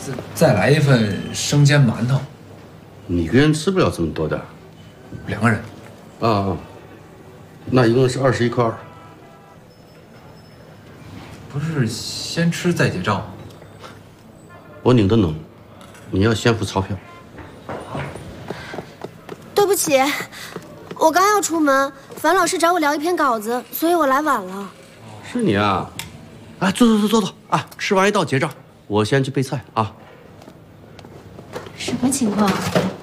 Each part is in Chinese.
再来一份生煎馒头。 你一个人吃不了这么多的。 2个人。 啊，那一共是21块2。 不是先吃再结账？ 我拧得弄，你要先付钞票。 对不起，我刚要出门，樊老师找我聊一篇稿子，所以我来晚了。 是你啊？啊，坐啊！吃完一道结账，我先去备菜啊。 什么情况？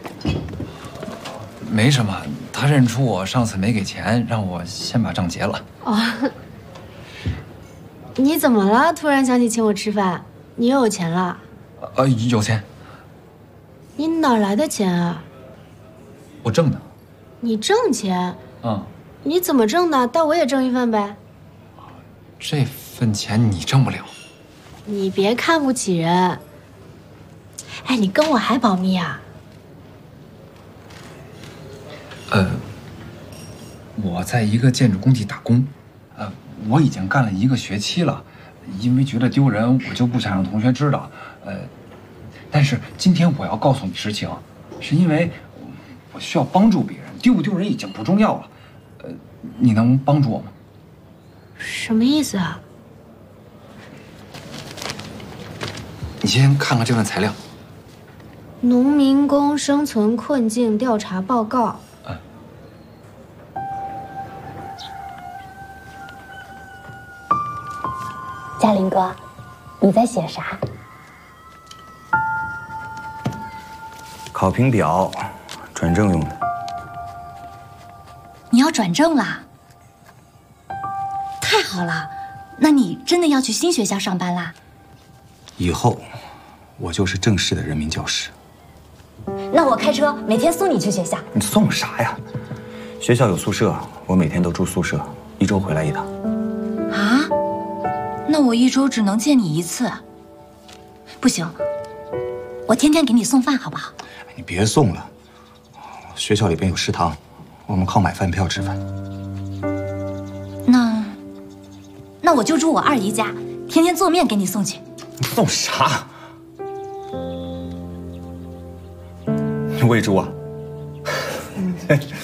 没什么，他认出我上次没给钱，让我先把账结了。 哦，你怎么了？突然想起请我吃饭，你又有钱了？ 有钱。 你哪来的钱啊？ 我挣的。 你挣钱？ 嗯。 你怎么挣的？带我也挣一份呗。 这份钱你挣不了。 你别看不起人。哎，你跟我还保密啊？ 我在一个建筑工地打工，我已经干了1个学期了，因为觉得丢人，我就不想让同学知道。但是今天我要告诉你实情，是因为我需要帮助别人，丢不丢人已经不重要了。你能帮助我吗？ 什么意思啊？ 你先看看这份材料。 农民工生存困境调查报告。 嘉林哥，你在写啥？ 考评表，转正用的。 你要转正啦？太好了，那你真的要去新学校上班啦？ 以后，我就是正式的人民教师。 那我开车每天送你去学校。 你送啥呀？学校有宿舍，我每天都住宿舍，1周回来一趟。 啊？那我1周只能见你1次。不行，我天天给你送饭好不好？ 你别送了，学校里边有食堂，我们靠买饭票吃饭。 那我就住我二姨家，天天做面给你送去。 你送啥？喂猪啊？